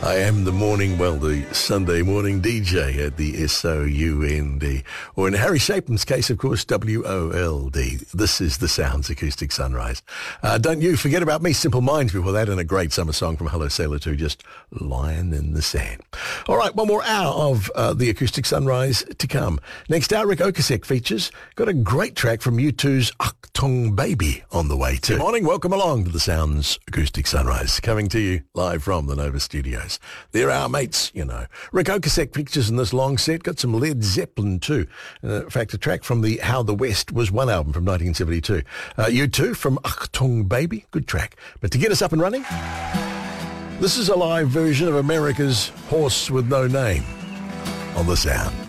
I am the Sunday morning DJ at the SOUND. Or in Harry Chapin's case, of course, WOLD. This is the Sounds Acoustic Sunrise. Don't you forget about me, Simple Minds before that, and a great summer song from Hello Sailor 2, just lying in the sand. All right, one more hour of the Acoustic Sunrise to come. Next hour, Rick Ocasek features. Got a great track from U2's Achtung Baby on the way too. Good morning, welcome along to the Sounds Acoustic Sunrise, coming to you live from the Nova Studios. They're our mates, you know. Rick Ocasek features in this long set. Got some Led Zeppelin too. In fact, a track from the How the West Was One album from 1972. U2 from Achtung Baby. Good track. But to get us up and running, this is a live version of America's Horse with No Name on the Sound.